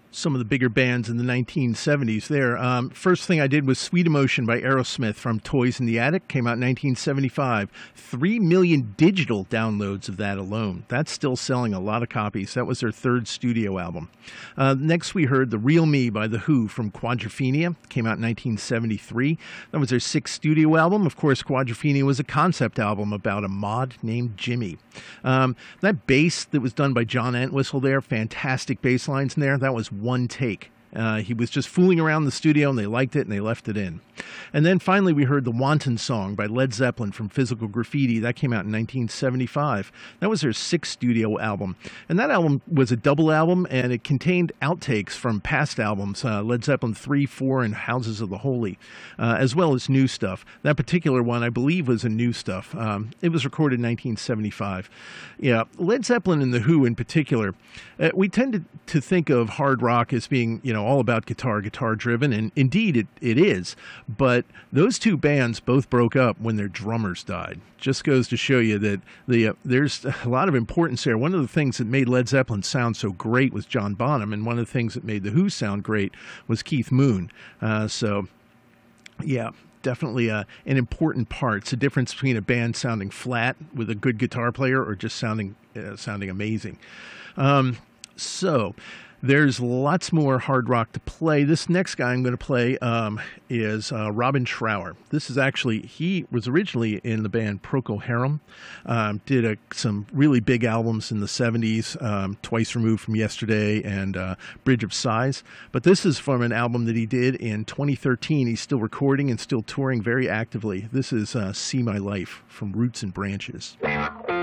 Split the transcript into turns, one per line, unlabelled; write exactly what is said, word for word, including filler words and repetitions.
some of the bigger bands in the nineteen seventies there. Um, first thing I did was Sweet Emotion by Aerosmith from Toys in the Attic. Came out in nineteen seventy-five. Three million digital downloads of that alone. That's still selling a lot of copies. That was their third studio album. Uh, next we heard The Real Me by The Who from Quadrophenia. Came out in nineteen seventy-three. That was their sixth studio album. Of course, Quadrophenia was a concept album about a mod named Jimmy. Um, that bass that was done by John Entwistle there, fantastic bass lines in there. That was one take. Uh, he was just fooling around the studio, and they liked it, and they left it in. And then finally, we heard the Wanton Song by Led Zeppelin from Physical Graffiti. That came out in nineteen seventy-five. That was their sixth studio album. And that album was a double album, and it contained outtakes from past albums, uh, Led Zeppelin three, four, and Houses of the Holy, uh, as well as new stuff. That particular one, I believe, was a new stuff. Um, it was recorded in nineteen seventy-five. Yeah, Led Zeppelin and The Who in particular, uh, we tend to, to think of hard rock as being, you know, all about guitar, guitar-driven, and indeed it, it is. But those two bands both broke up when their drummers died. Just goes to show you that the uh, there's a lot of importance there. One of the things that made Led Zeppelin sound so great was John Bonham, and one of the things that made The Who sound great was Keith Moon. Uh, so, yeah. Definitely uh, an important part. It's the difference between a band sounding flat with a good guitar player or just sounding uh, sounding amazing. Um, so there's lots more hard rock to play. This next guy I'm going to play um, is uh, Robin Trower. This is actually, he was originally in the band Procol Harum, um, did a, some really big albums in the seventies, um, Twice Removed from Yesterday and uh, Bridge of Sighs. But this is from an album that he did in twenty thirteen. He's still recording and still touring very actively. This is uh, See My Life from Roots and Branches.